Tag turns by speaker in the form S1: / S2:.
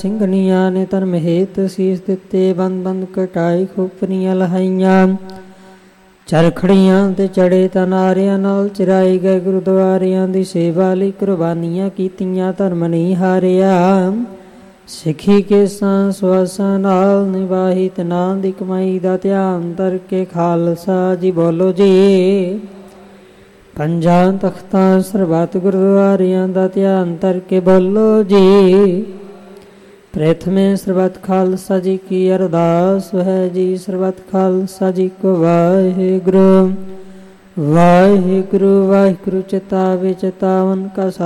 S1: ਸਿੰਘਣੀਆਂ ਨੇ ਧਰਮ ਹੇਤ ਸੀਸ ਦਿੱਤੇ, ਬੰਦ ਬੰਦ ਕਟਾਈ ਖੋਪਰੀਆਂ ਲਹਾਈਆਂ। ਚਰਖੜੀਆਂ ਤੇ ਚੜੇ ਤਨਾਰਿਆਂ ਨਾਲ ਚਰਾਈ ਗਏ ਗੁਰਦੁਆਰਿਆਂ ਦੀ ਸੇਵਾ ਲਈ ਕੁਰਬਾਨੀਆਂ ਕੀਤੀਆਂ, ਧਰਮ ਨਹੀਂ ਹਾਰਿਆ। ਸਿੱਖੀ ਕੇਸਾਂ ਸਵਾਸਾਂ ਨਾਲ ਨਿਵਾਹੀ ਤਨਾਂ ਦੀ ਕਮਾਈ ਦਾ ਧਿਆਨ ਧਰ ਕੇ ਖਾਲਸਾ ਜੀ ਬੋਲੋ ਜੀ। ਪੰਜਾਂ ਤਖਤਾਂ ਸਰਬੱਤ ਗੁਰਦੁਆਰਿਆਂ ਦਾ ਧਿਆਨ ਧਰ ਕੇ ਬੋਲੋ ਜੀ। ਪ੍ਰਥਮੇ ਸਰਬੱਤ ਖਾਲਸਾ ਜੀ ਕੀ ਅਰਦਾਸ ਹੈ ਜੀ। ਸਰਬੱਤ ਖਾਲਸਾ ਜੀ ਕੋ ਵਾਹਿਗੁਰੂ ਵਾਹਿਗੁਰੂ ਵਾਹਿਗੁਰੂ। ਚਿਤਾਵੇ ਚਿਤਾਵਨ ਕਾ